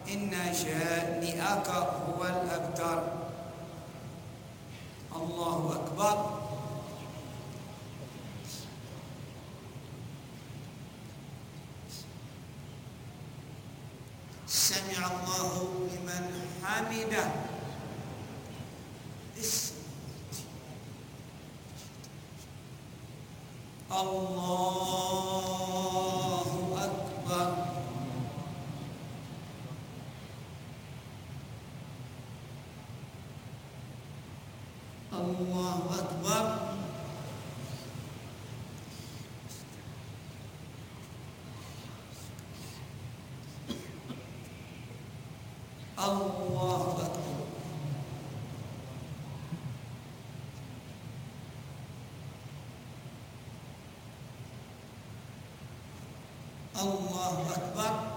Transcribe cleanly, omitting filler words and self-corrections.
inna syani'aka huwal abtar. Allahu akbar. Sami'allahu liman hamidah. Allahu akbar. Allahu akbar. Allahu akbar. Allahu akbar.